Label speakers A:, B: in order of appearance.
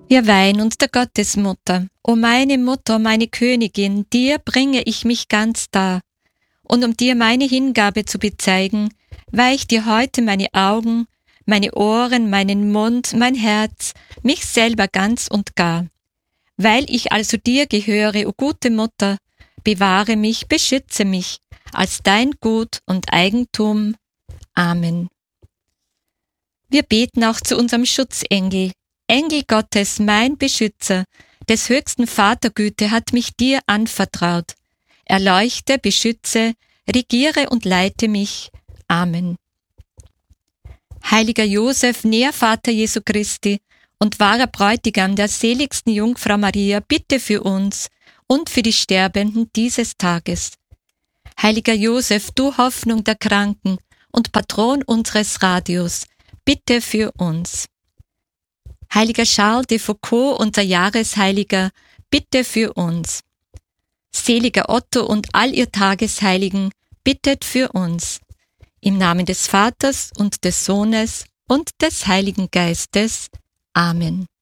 A: Wir weihen uns der Gottesmutter. O meine Mutter, meine Königin, dir bringe ich mich ganz dar. Und um dir meine Hingabe zu bezeigen, weih ich dir heute meine Augen, meine Ohren, meinen Mund, mein Herz, mich selber ganz und gar. Weil ich also dir gehöre, o gute Mutter, bewahre mich, beschütze mich, als dein Gut und Eigentum. Amen. Wir beten auch zu unserem Schutzengel. Engel Gottes, mein Beschützer, des höchsten Vatergüte hat mich dir anvertraut. Erleuchte, beschütze, regiere und leite mich. Amen. Heiliger Josef, Nährvater Jesu Christi und wahrer Bräutigam der seligsten Jungfrau Maria, bitte für uns und für die Sterbenden dieses Tages. Heiliger Josef, du Hoffnung der Kranken und Patron unseres Radios, bitte für uns. Heiliger Charles de Foucault, unser Jahresheiliger, bitte für uns. Seliger Otto und all ihr Tagesheiligen, bittet für uns. Im Namen des Vaters und des Sohnes und des Heiligen Geistes. Amen.